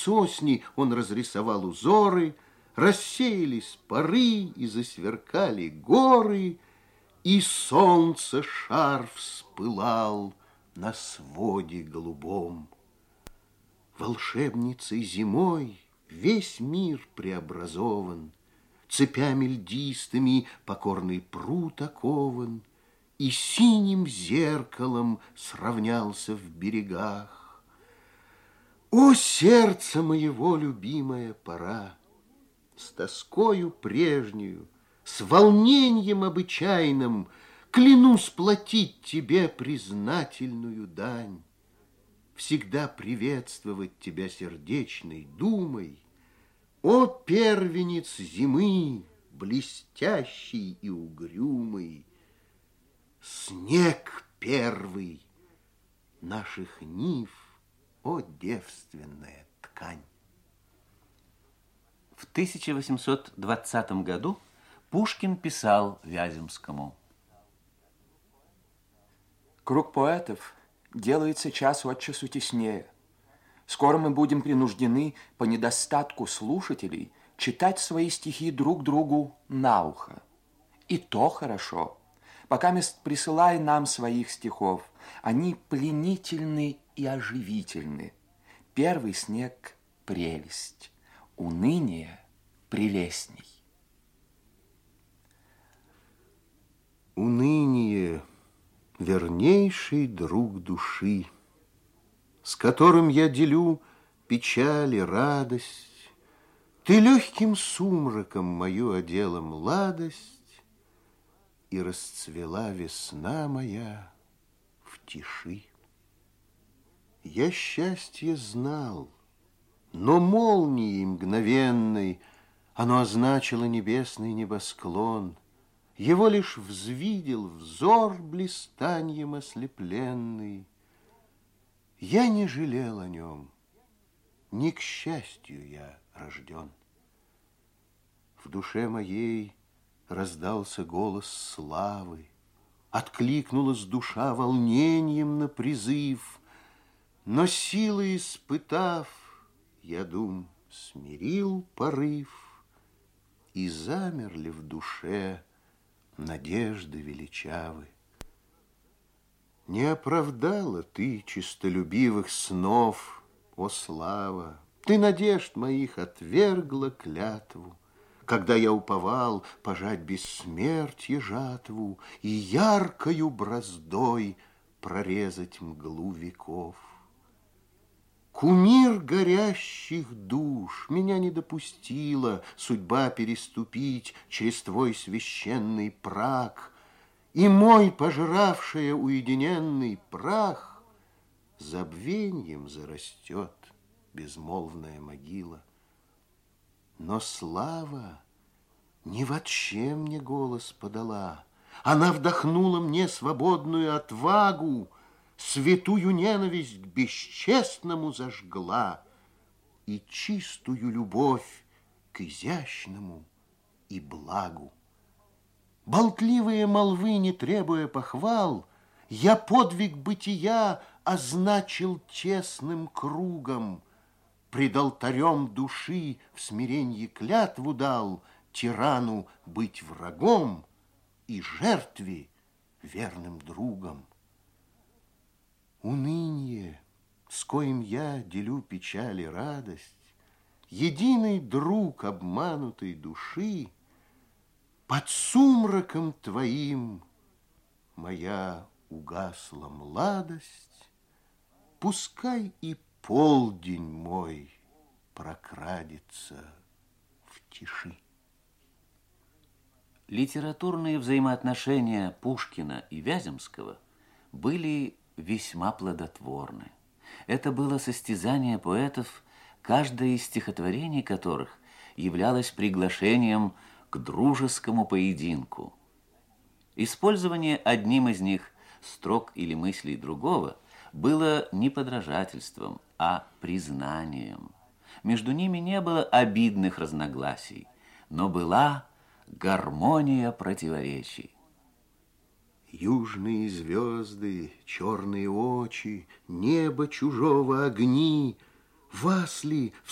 сосни он разрисовал узоры, рассеялись пары и засверкали горы, и солнце шар вспылал на своде голубом. Волшебницей зимой весь мир преобразован, цепями льдистыми покорный пруд окован, и синим зеркалом сравнялся в берегах. О, сердце моего, любимая пора! С тоскою прежнюю, с волнением обычайным клянусь платить тебе признательную дань, всегда приветствовать тебя сердечной думой. О, первенец зимы, блестящий и угрюмый, снег первый наших нив, о, девственная ткань! В 1820 году Пушкин писал Вяземскому: «Круг поэтов делается час от часу теснее. Скоро мы будем принуждены по недостатку слушателей читать свои стихи друг другу на ухо. И то хорошо. Пока мест присылай нам своих стихов, они пленительны и оживительны. Первый снег – прелесть, уныние – прелестней». Уныние — вернейший друг души, с которым я делю печаль и радость. Ты легким сумраком мою одела младость, и расцвела весна моя в тиши. Я счастье знал, но молнией мгновенной оно означило небесный небосклон. Его лишь взвидел взор блистаньем ослепленный. Я не жалел о нем, не к счастью я рожден. В душе моей раздался голос славы, откликнулась душа волнением на призыв, но силы испытав, я дум смирил порыв, и замерли в душе надежды величавы. Не оправдала ты честолюбивых снов, о слава! Ты надежд моих отвергла клятву, когда я уповал пожать бессмертье жатву и яркою браздой прорезать мглу веков. Кумир горящих душ, меня не допустила судьба переступить через твой священный праг, и мой пожравшая уединенный прах забвеньем зарастет безмолвная могила. Но слава не вообще мне голос подала, она вдохнула мне свободную отвагу, святую ненависть к бесчестному зажгла и чистую любовь к изящному и благу. Болтливые молвы, не требуя похвал, я подвиг бытия означил тесным кругом, пред алтарем души в смиренье клятву дал тирану быть врагом и жертве верным другом. Уныние, с коим я делю печаль и радость, единый друг обманутой души, под сумраком твоим моя угасла младость, пускай и полдень мой прокрадется в тиши. Литературные взаимоотношения Пушкина и Вяземского были весьма плодотворны. Это было состязание поэтов, каждое из стихотворений которых являлось приглашением к дружескому поединку. Использование одним из них строк или мыслей другого было не подражательством, а признанием. Между ними не было обидных разногласий, но была гармония противоречий. Южные звезды, черные очи, небо чужого огни, вас ли